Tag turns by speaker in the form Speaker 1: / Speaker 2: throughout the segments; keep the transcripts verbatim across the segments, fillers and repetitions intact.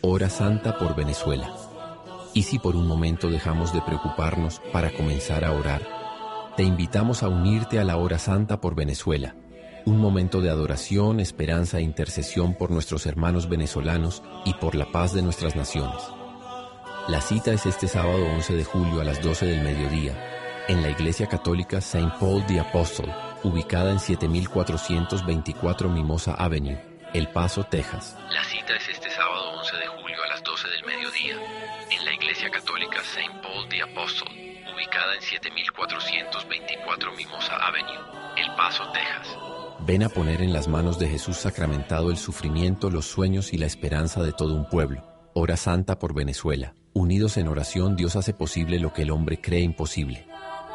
Speaker 1: Hora Santa por Venezuela. Y si por un momento dejamos de preocuparnos para comenzar a orar, te invitamos a unirte a la Hora Santa por Venezuela, un momento de adoración, esperanza e intercesión por nuestros hermanos venezolanos y por la paz de nuestras naciones. La cita es este sábado once de julio a las doce del mediodía, en la Iglesia Católica Saint Paul the Apostle, ubicada en siete mil cuatrocientos veinticuatro Mimosa Avenue, El Paso, Texas. La cita es este sábado once de julio a las doce del mediodía, en la Iglesia Católica Saint Paul the Apostle, ubicada en siete mil cuatrocientos veinticuatro Mimosa Avenue, El Paso, Texas. Ven a poner en las manos de Jesús sacramentado el sufrimiento, los sueños y la esperanza de todo un pueblo. Hora Santa por Venezuela. Unidos en oración, Dios hace posible lo que el hombre cree imposible.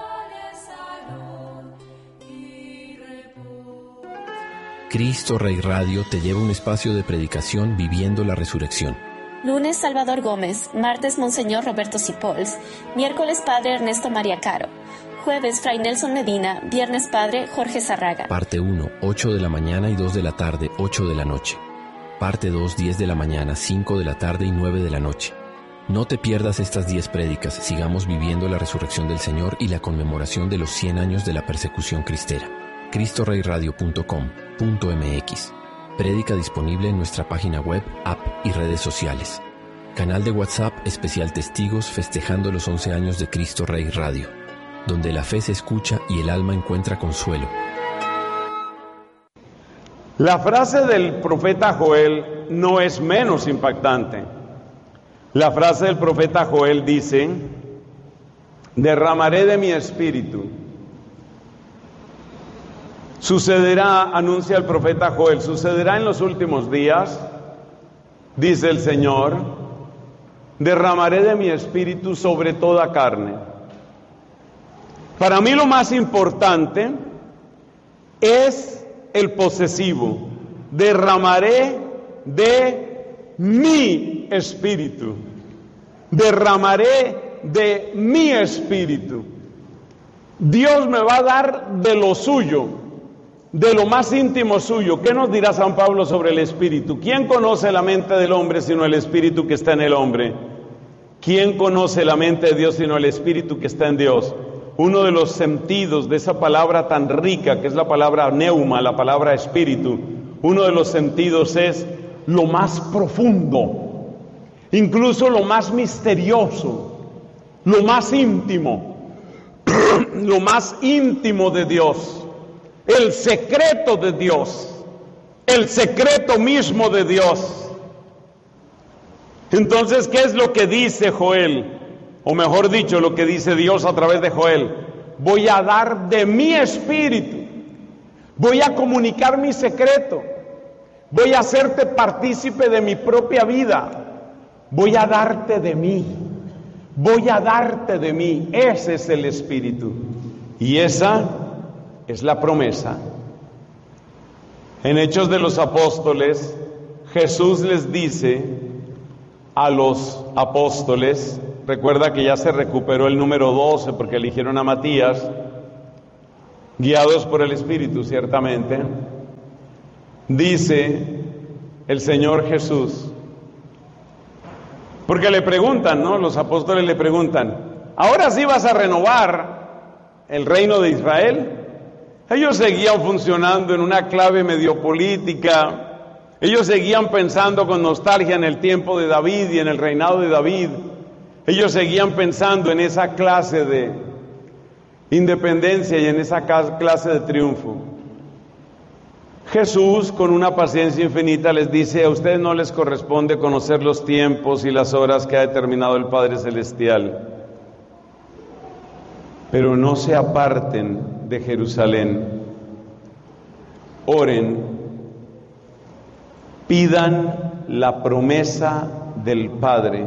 Speaker 1: Cristo Rey Radio te lleva a un espacio de predicación viviendo la resurrección.
Speaker 2: Lunes, Salvador Gómez. Martes, Monseñor Roberto Sipols. Miércoles, Padre Ernesto María Caro. Jueves, Fray Nelson Medina. Viernes, Padre Jorge Zarraga.
Speaker 1: Parte uno, ocho de la mañana y dos de la tarde, ocho de la noche. Parte dos, diez de la mañana, cinco de la tarde y nueve de la noche. No te pierdas estas diez prédicas. Sigamos viviendo la resurrección del Señor y la conmemoración de los cien años de la persecución cristera. cristo rey radio punto com punto m x. Prédica disponible en nuestra página web, app y redes sociales. Canal de WhatsApp especial Testigos festejando los once años de Cristo Rey Radio, donde la fe se escucha y el alma encuentra consuelo.
Speaker 3: La frase del profeta Joel no es menos impactante. La frase del profeta Joel dice: derramaré de mi espíritu. Sucederá, anuncia el profeta Joel, sucederá en los últimos días, dice el Señor, derramaré de mi espíritu sobre toda carne. Para mí lo más importante es el posesivo. Derramaré de mi espíritu. Derramaré de mi espíritu. Dios me va a dar de lo suyo, de lo más íntimo suyo. ¿Qué nos dirá San Pablo sobre el espíritu? ¿Quién conoce la mente del hombre sino el espíritu que está en el hombre? ¿Quién conoce la mente de Dios sino el espíritu que está en Dios? Uno de los sentidos de esa palabra tan rica que es la palabra neuma, la palabra espíritu, uno de los sentidos es lo más profundo, incluso lo más misterioso, lo más íntimo, lo más íntimo de Dios, el secreto de Dios, el secreto mismo de Dios. Entonces, ¿qué es lo que dice Joel? O mejor dicho, lo que dice Dios a través de Joel: voy a dar de mi espíritu, voy a comunicar mi secreto, voy a hacerte partícipe de mi propia vida, voy a darte de mí, voy a darte de mí. Ese es el espíritu y esa es la promesa. En Hechos de los Apóstoles, Jesús les dice a los apóstoles, recuerda que ya se recuperó el número doce porque eligieron a Matías, guiados por el Espíritu ciertamente, dice el Señor Jesús, porque le preguntan, ¿no? Los apóstoles le preguntan: ¿ahora sí vas a renovar el reino de Israel? Ellos seguían funcionando en una clave medio política. Ellos seguían pensando con nostalgia en el tiempo de David y en el reinado de David. Ellos seguían pensando en esa clase de independencia y en esa clase de triunfo. Jesús, con una paciencia infinita, les dice: a ustedes no les corresponde conocer los tiempos y las horas que ha determinado el Padre Celestial. Pero no se aparten de Jerusalén. Oren, pidan la promesa del Padre.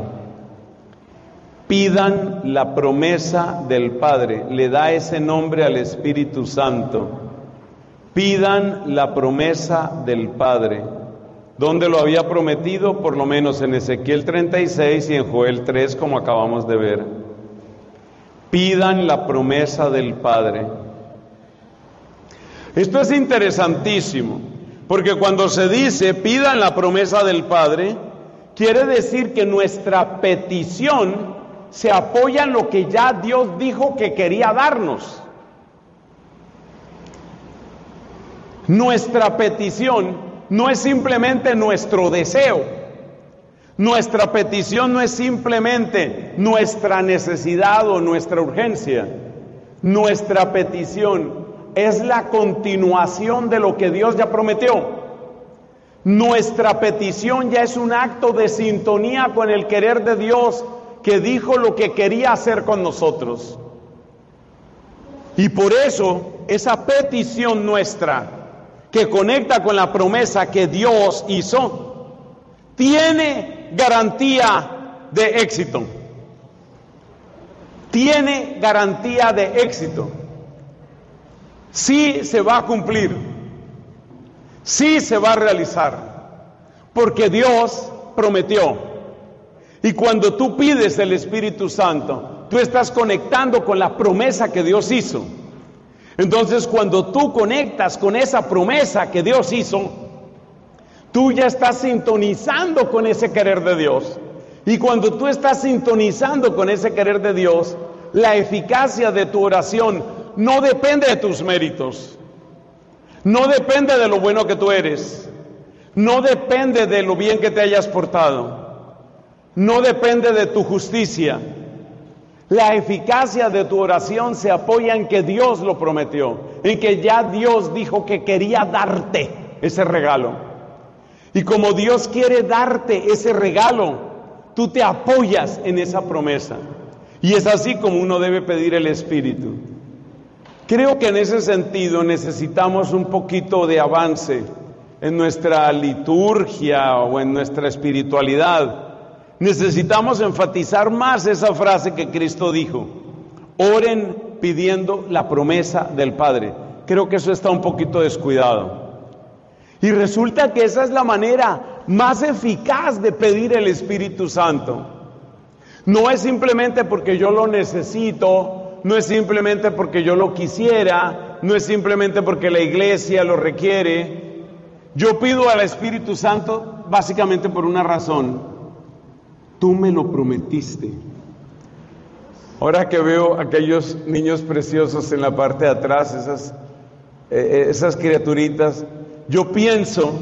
Speaker 3: Pidan la promesa del Padre. Le da ese nombre al Espíritu Santo. Pidan la promesa del Padre. ¿Dónde lo había prometido? Por lo menos en Ezequiel treinta y seis y en Joel tres, como acabamos de ver. Pidan la promesa del Padre. Esto es interesantísimo, porque cuando se dice pidan la promesa del Padre, quiere decir que nuestra petición se apoya en lo que ya Dios dijo que quería darnos. Nuestra petición no es simplemente nuestro deseo. Nuestra petición no es simplemente nuestra necesidad o nuestra urgencia. Nuestra petición es la continuación de lo que Dios ya prometió. Nuestra petición ya es un acto de sintonía con el querer de Dios, que dijo lo que quería hacer con nosotros. Y por eso, esa petición nuestra, que conecta con la promesa que Dios hizo, tiene garantía de éxito. Tiene garantía de éxito. Sí se va a cumplir. Sí se va a realizar. Porque Dios prometió. Y cuando tú pides el Espíritu Santo, tú estás conectando con la promesa que Dios hizo. Entonces, cuando tú conectas con esa promesa que Dios hizo, tú ya estás sintonizando con ese querer de Dios. Y cuando tú estás sintonizando con ese querer de Dios, la eficacia de tu oración no depende de tus méritos, no depende de lo bueno que tú eres, no depende de lo bien que te hayas portado, no depende de tu justicia. La eficacia de tu oración se apoya en que Dios lo prometió, en que ya Dios dijo que quería darte ese regalo. Y como Dios quiere darte ese regalo, tú te apoyas en esa promesa. Y es así como uno debe pedir el Espíritu. Creo que en ese sentido necesitamos un poquito de avance en nuestra liturgia o en nuestra espiritualidad. Necesitamos enfatizar más esa frase que Cristo dijo: oren pidiendo la promesa del Padre. Creo que eso está un poquito descuidado. Y resulta que esa es la manera más eficaz de pedir el Espíritu Santo. No es simplemente porque yo lo necesito, no es simplemente porque yo lo quisiera, no es simplemente porque la iglesia lo requiere. Yo pido al Espíritu Santo básicamente por una razón: tú me lo prometiste. Ahora que veo aquellos niños preciosos en la parte de atrás, esas, eh, esas criaturitas, yo pienso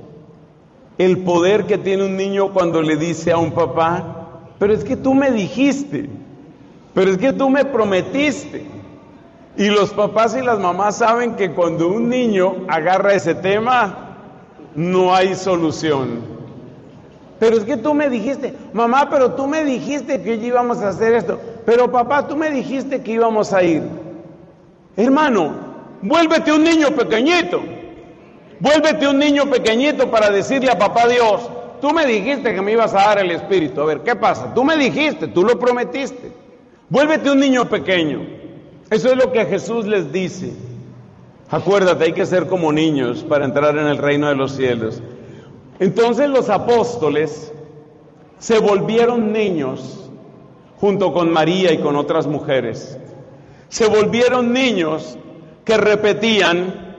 Speaker 3: el poder que tiene un niño cuando le dice a un papá: pero es que tú me dijiste, pero es que tú me prometiste. Y los papás y las mamás saben que cuando un niño agarra ese tema, no hay solución. Pero es que tú me dijiste, mamá, pero tú me dijiste que íbamos a hacer esto. Pero papá, tú me dijiste que íbamos a ir. Hermano, vuélvete un niño pequeñito. Vuélvete un niño pequeñito para decirle a papá Dios: tú me dijiste que me ibas a dar el Espíritu. A ver, ¿qué pasa? Tú me dijiste, tú lo prometiste. Vuélvete un niño pequeño. Eso es lo que Jesús les dice. Acuérdate, hay que ser como niños para entrar en el reino de los cielos. Entonces los apóstoles se volvieron niños junto con María y con otras mujeres. Se volvieron niños que repetían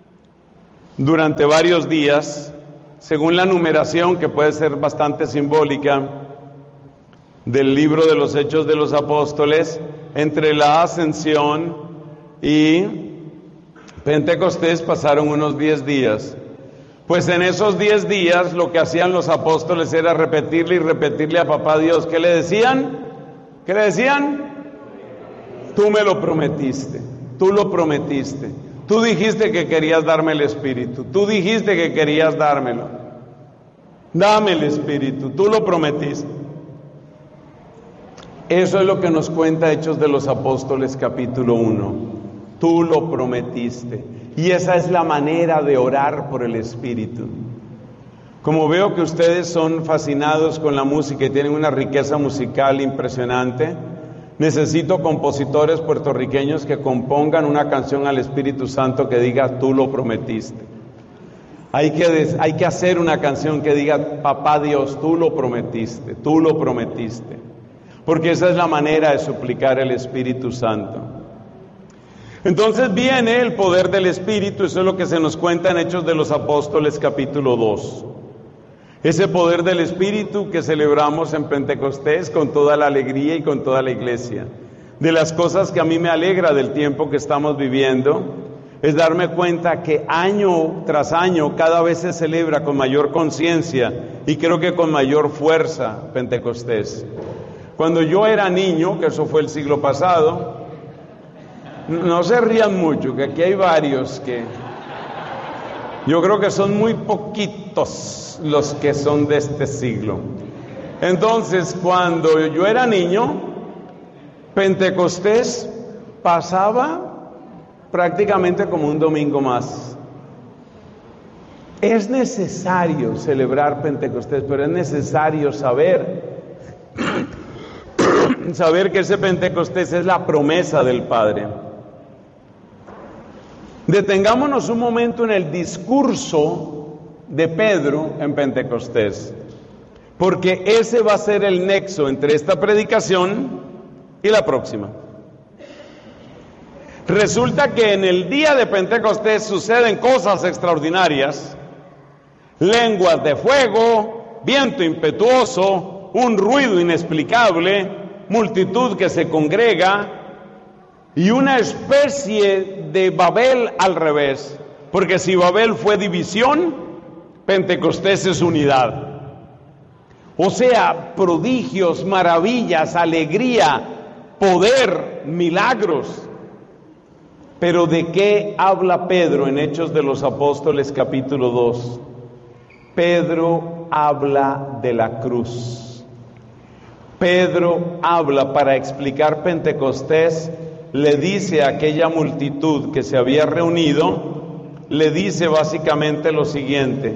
Speaker 3: durante varios días, según la numeración que puede ser bastante simbólica del libro de los Hechos de los Apóstoles, entre la Ascensión y Pentecostés pasaron unos diez días. Pues en esos diez días lo que hacían los apóstoles era repetirle y repetirle a papá Dios. ¿Qué le decían? ¿Qué le decían? Tú me lo prometiste, tú lo prometiste. Tú dijiste que querías darme el Espíritu, tú dijiste que querías dármelo. Dame el Espíritu, tú lo prometiste. Eso es lo que nos cuenta Hechos de los Apóstoles capítulo uno. Tú lo prometiste. Y esa es la manera de orar por el Espíritu. Como veo que ustedes son fascinados con la música y tienen una riqueza musical impresionante, necesito compositores puertorriqueños que compongan una canción al Espíritu Santo que diga: tú lo prometiste. Hay que, hay que hacer una canción que diga: papá Dios, tú lo prometiste, tú lo prometiste. Porque esa es la manera de suplicar el Espíritu Santo. Entonces viene el poder del Espíritu, eso es lo que se nos cuenta en Hechos de los Apóstoles capítulo dos. Ese poder del Espíritu que celebramos en Pentecostés con toda la alegría y con toda la iglesia. De las cosas que a mí me alegra del tiempo que estamos viviendo, es darme cuenta que año tras año cada vez se celebra con mayor conciencia y creo que con mayor fuerza Pentecostés. Cuando yo era niño, que eso fue el siglo pasado, no se rían mucho, que aquí hay varios que... Yo creo que son muy poquitos los que son de este siglo. Entonces, cuando yo era niño, Pentecostés pasaba prácticamente como un domingo más. Es necesario celebrar Pentecostés, pero es necesario saber, saber que ese Pentecostés es la promesa del Padre. Detengámonos un momento en el discurso de Pedro en Pentecostés, porque ese va a ser el nexo entre esta predicación y la próxima. Resulta que en el día de Pentecostés suceden cosas extraordinarias, lenguas de fuego, viento impetuoso, un ruido inexplicable, multitud que se congrega y una especie de Babel al revés, porque si Babel fue división, Pentecostés es unidad. O sea, prodigios, maravillas, alegría, poder, milagros. Pero ¿de qué habla Pedro en Hechos de los Apóstoles capítulo dos? Pedro habla de la cruz. Pedro habla para explicar Pentecostés, le dice a aquella multitud que se había reunido, le dice básicamente lo siguiente: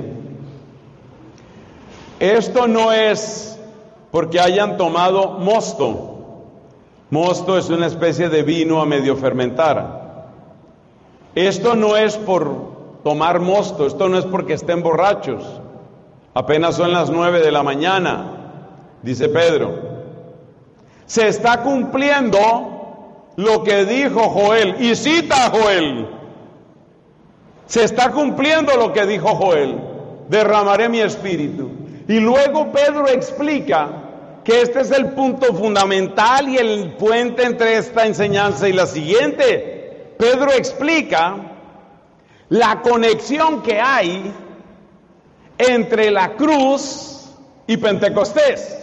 Speaker 3: esto no es porque hayan tomado mosto. Mosto es una especie de vino a medio fermentar. Esto no es por tomar mosto, esto no es porque estén borrachos. Apenas son las nueve de la mañana, dice Pedro. Se está cumpliendo lo que dijo Joel, y cita a Joel. Se está cumpliendo lo que dijo Joel: derramaré mi espíritu. Y luego Pedro explica que este es el punto fundamental y el puente entre esta enseñanza y la siguiente. Pedro explica la conexión que hay entre la cruz y Pentecostés.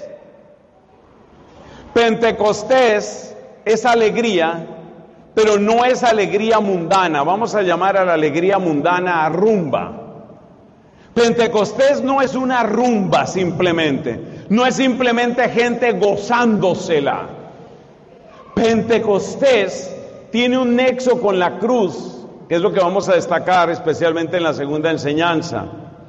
Speaker 3: Pentecostés es alegría, pero no es alegría mundana. Vamos a llamar a la alegría mundana rumba. Pentecostés no es una rumba simplemente, no es simplemente gente gozándosela. Pentecostés tiene un nexo con la cruz, que es lo que vamos a destacar especialmente en la segunda enseñanza.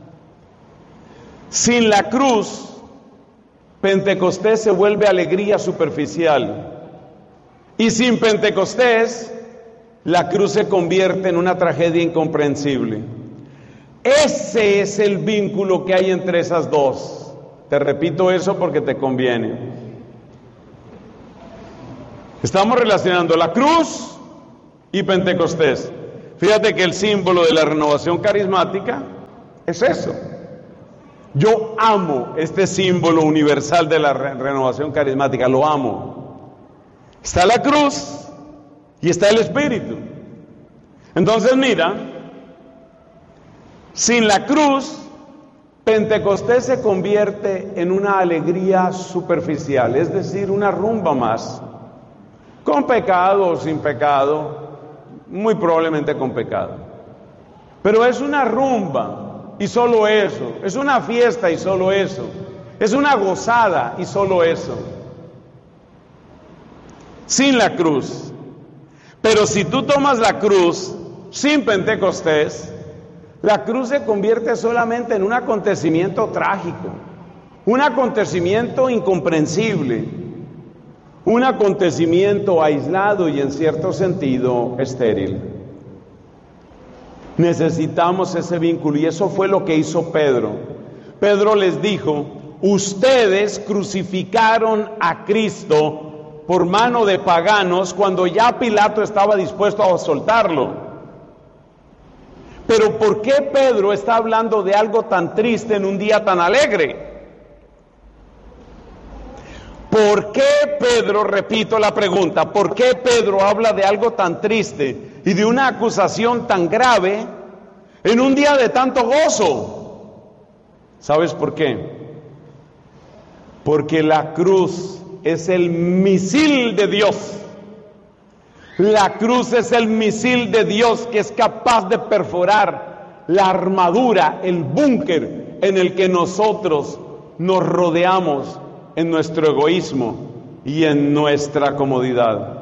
Speaker 3: Sin la cruz, Pentecostés se vuelve alegría superficial. Y sin Pentecostés, la cruz se convierte en una tragedia incomprensible. Ese es el vínculo que hay entre esas dos. Te repito eso porque te conviene. Estamos relacionando la cruz y Pentecostés. Fíjate que el símbolo de la renovación carismática es eso. Yo amo este símbolo universal de la re- renovación carismática, lo amo. Está la cruz y está el Espíritu. Entonces mira, sin la cruz, Pentecostés se convierte en una alegría superficial, es decir, una rumba más. Con pecado o sin pecado, muy probablemente con pecado. Pero es una rumba y solo eso, es una fiesta y solo eso, es una gozada y solo eso. Sin la cruz. Pero si tú tomas la cruz sin Pentecostés, la cruz se convierte solamente en un acontecimiento trágico, un acontecimiento incomprensible, un acontecimiento aislado y en cierto sentido estéril. Necesitamos ese vínculo y eso fue lo que hizo Pedro. Pedro les dijo: ustedes crucificaron a Cristo por mano de paganos cuando ya Pilato estaba dispuesto a soltarlo. Pero ¿por qué Pedro está hablando de algo tan triste en un día tan alegre? ¿Por qué Pedro, repito la pregunta, por qué Pedro habla de algo tan triste y de una acusación tan grave en un día de tanto gozo? ¿Sabes por qué? Porque la cruz es el misil de Dios. La cruz es el misil de Dios que es capaz de perforar la armadura, el búnker en el que nosotros nos rodeamos en nuestro egoísmo y en nuestra comodidad.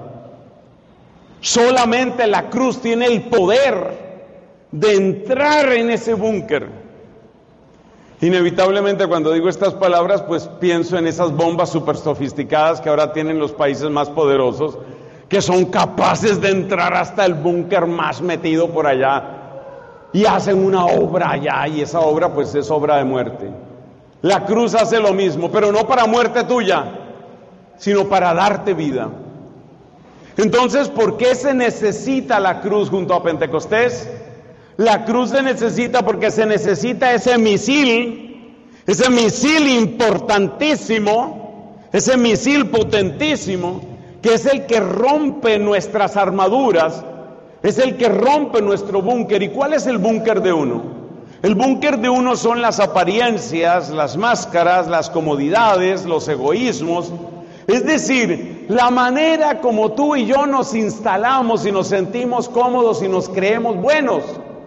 Speaker 3: Solamente la cruz tiene el poder de entrar en ese búnker. Inevitablemente cuando digo estas palabras, pues pienso en esas bombas súper sofisticadas que ahora tienen los países más poderosos, que son capaces de entrar hasta el búnker más metido por allá y hacen una obra allá, y esa obra pues es obra de muerte. La cruz hace lo mismo, pero no para muerte tuya, sino para darte vida. Entonces, ¿por qué se necesita la cruz junto a Pentecostés? La cruz se necesita porque se necesita ese misil, ese misil importantísimo, ese misil potentísimo, que es el que rompe nuestras armaduras, es el que rompe nuestro búnker. ¿Y cuál es el búnker de uno? El búnker de uno son las apariencias, las máscaras, las comodidades, los egoísmos. Es decir, la manera como tú y yo nos instalamos y nos sentimos cómodos y nos creemos buenos.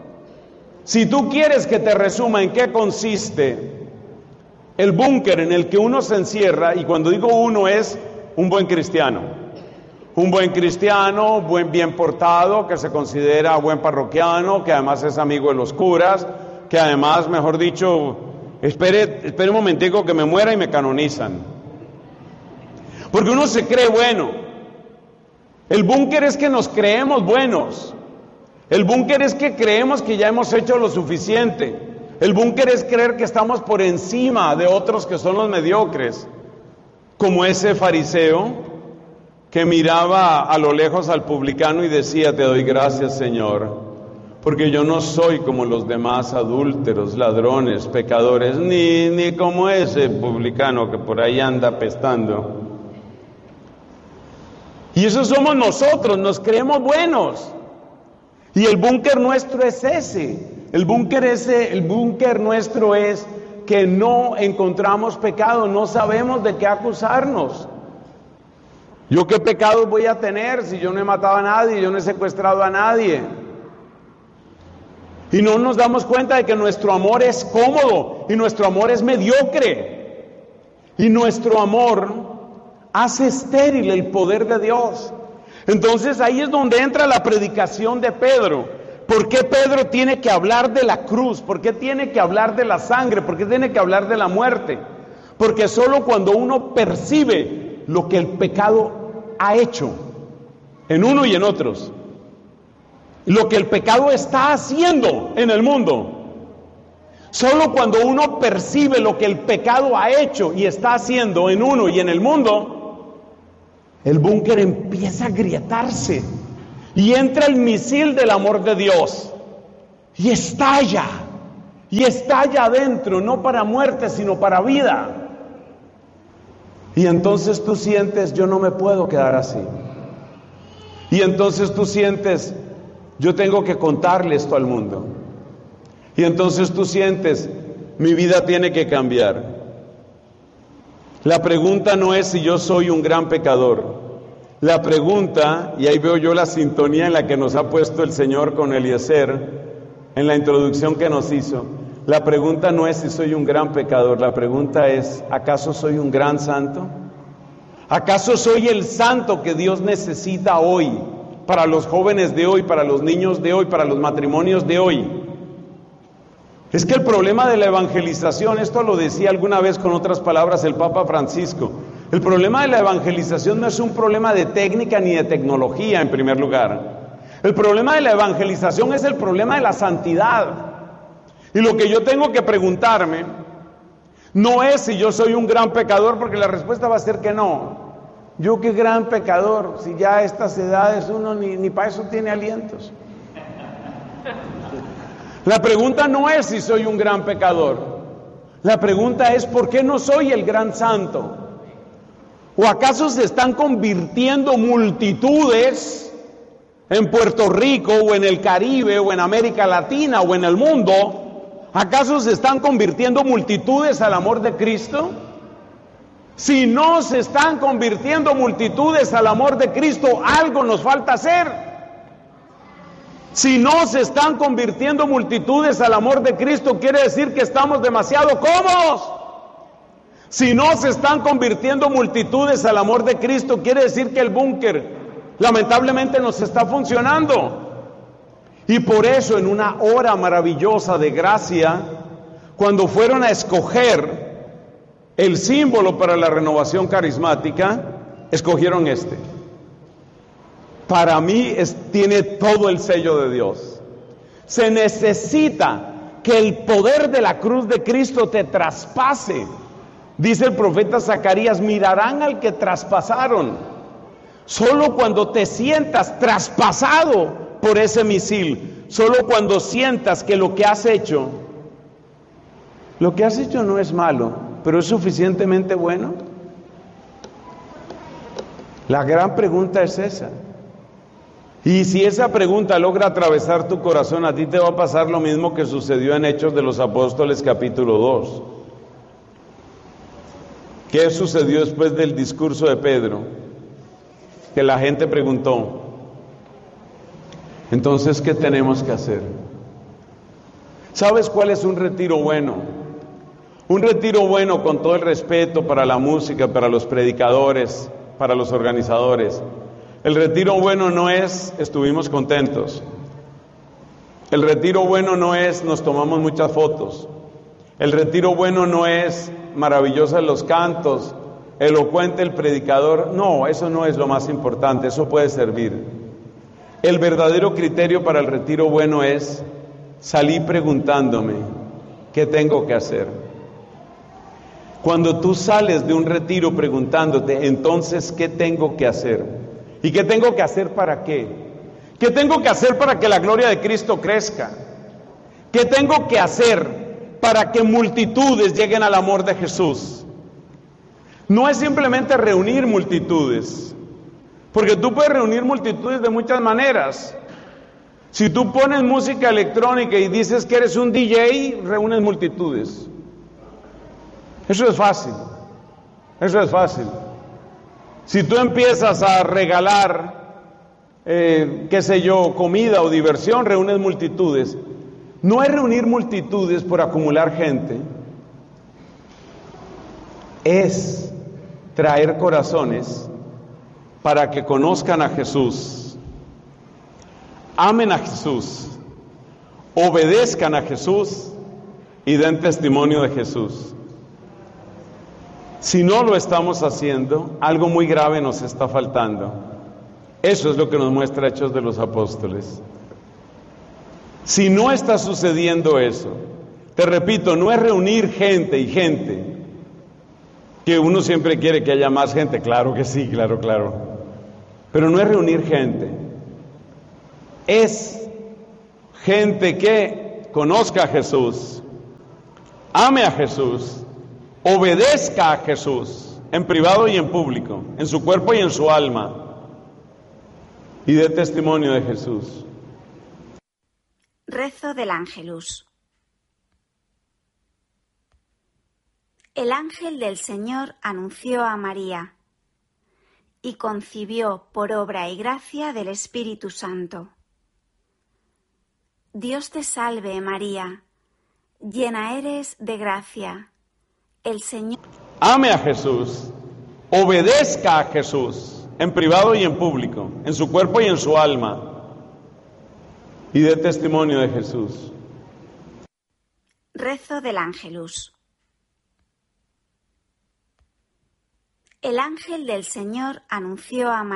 Speaker 3: Si tú quieres que te resuma en qué consiste el búnker en el que uno se encierra, y cuando digo uno es un buen cristiano, un buen cristiano, buen, bien portado, que se considera buen parroquiano, que además es amigo de los curas, que además, mejor dicho, espere, espere un momentico que me muera y me canonizan. Porque uno se cree bueno. El búnker es que nos creemos buenos. El búnker es que creemos que ya hemos hecho lo suficiente. El búnker es creer que estamos por encima de otros que son los mediocres. Como ese fariseo que miraba a lo lejos al publicano y decía: te doy gracias, Señor, porque yo no soy como los demás adúlteros, ladrones, pecadores, ni, ni como ese publicano que por ahí anda pestando. Y eso somos nosotros, nos creemos buenos. Y el búnker nuestro es ese. El búnker ese, el búnker nuestro es que no encontramos pecado, no sabemos de qué acusarnos. ¿Yo qué pecado voy a tener si yo no he matado a nadie, yo no he secuestrado a nadie? Y no nos damos cuenta de que nuestro amor es cómodo y nuestro amor es mediocre. Y nuestro amor hace estéril el poder de Dios. Entonces ahí es donde entra la predicación de Pedro. ¿Por qué Pedro tiene que hablar de la cruz? ¿Por qué tiene que hablar de la sangre? ¿Por qué tiene que hablar de la muerte? Porque solo cuando uno percibe lo que el pecado ha hecho en uno y en otros, lo que el pecado está haciendo en el mundo, solo cuando uno percibe lo que el pecado ha hecho y está haciendo en uno y en el mundo, el búnker empieza a agrietarse y entra el misil del amor de Dios y estalla, y estalla adentro, no para muerte sino para vida. Y entonces tú sientes: yo no me puedo quedar así. Y entonces tú sientes: yo tengo que contarle esto al mundo. Y entonces tú sientes: mi vida tiene que cambiar. La pregunta no es si yo soy un gran pecador. La pregunta, y ahí veo yo la sintonía en la que nos ha puesto el Señor con Eliezer, en la introducción que nos hizo. La pregunta no es si soy un gran pecador. La pregunta es: ¿acaso soy un gran santo? ¿Acaso soy el santo que Dios necesita hoy? Para los jóvenes de hoy, para los niños de hoy, para los matrimonios de hoy. Es que el problema de la evangelización, esto lo decía alguna vez con otras palabras el Papa Francisco, el problema de la evangelización no es un problema de técnica ni de tecnología en primer lugar. El problema de la evangelización es el problema de la santidad. Y lo que yo tengo que preguntarme no es si yo soy un gran pecador, porque la respuesta va a ser que no. Yo qué gran pecador, si ya a estas edades uno ni, ni para eso tiene alientos. La pregunta no es si soy un gran pecador. La pregunta es ¿por qué no soy el gran santo? ¿O acaso se están convirtiendo multitudes en Puerto Rico o en el Caribe o en América Latina o en el mundo? ¿Acaso se están convirtiendo multitudes al amor de Cristo? Si no se están convirtiendo multitudes al amor de Cristo, algo nos falta hacer. Si no se están convirtiendo multitudes al amor de Cristo, quiere decir que estamos demasiado cómodos. Si no se están convirtiendo multitudes al amor de Cristo, quiere decir que el búnker lamentablemente nos está funcionando. Y por eso en una hora maravillosa de gracia, cuando fueron a escoger el símbolo para la renovación carismática, escogieron este. Para mí es, tiene todo el sello de Dios. Se necesita que el poder de la cruz de Cristo te traspase. Dice el profeta Zacarías, mirarán al que traspasaron. Solo cuando te sientas traspasado por ese misil, solo cuando sientas que lo que has hecho, lo que has hecho no es malo, pero es suficientemente bueno. La gran pregunta es esa. Y si esa pregunta logra atravesar tu corazón, a ti te va a pasar lo mismo que sucedió en Hechos de los Apóstoles capítulo dos. ¿Qué sucedió después del discurso de Pedro? Que la gente preguntó, entonces, ¿qué tenemos que hacer? ¿Sabes cuál es un retiro bueno? Un retiro bueno, con todo el respeto para la música, para los predicadores, para los organizadores. El retiro bueno no es estuvimos contentos. El retiro bueno no es nos tomamos muchas fotos. El retiro bueno no es maravillosos los cantos, elocuente el predicador. No, eso no es lo más importante, eso puede servir. El verdadero criterio para el retiro bueno es salí preguntándome ¿qué tengo que hacer? Cuando tú sales de un retiro preguntándote, entonces, ¿qué tengo que hacer? ¿Y qué tengo que hacer para qué? ¿Qué tengo que hacer para que la gloria de Cristo crezca? ¿Qué tengo que hacer para que multitudes lleguen al amor de Jesús? No es simplemente reunir multitudes, porque tú puedes reunir multitudes de muchas maneras. Si tú pones música electrónica y dices que eres un D J, reúnes multitudes. Eso es fácil, eso es fácil. Si tú empiezas a regalar, eh, qué sé yo, comida o diversión, reúnes multitudes. No es reunir multitudes por acumular gente, es traer corazones para que conozcan a Jesús, amen a Jesús, obedezcan a Jesús y den testimonio de Jesús. Si no lo estamos haciendo, algo muy grave nos está faltando. Eso es lo que nos muestra Hechos de los Apóstoles. Si no está sucediendo eso, te repito, no es reunir gente y gente, que uno siempre quiere que haya más gente, claro que sí, claro, claro, pero no es reunir gente, es gente que conozca a Jesús, ame a Jesús, obedezca a Jesús, en privado y en público, en su cuerpo y en su alma, y dé testimonio de Jesús.
Speaker 4: Rezo del Ángelus. El ángel del Señor anunció a María y concibió por obra y gracia del Espíritu Santo. Dios te salve, María, llena eres de gracia. El Señor...
Speaker 3: Ame a Jesús, obedezca a Jesús, en privado y en público, en su cuerpo y en su alma, y dé testimonio de Jesús.
Speaker 4: Rezo del Ángelus. El ángel del Señor anunció a María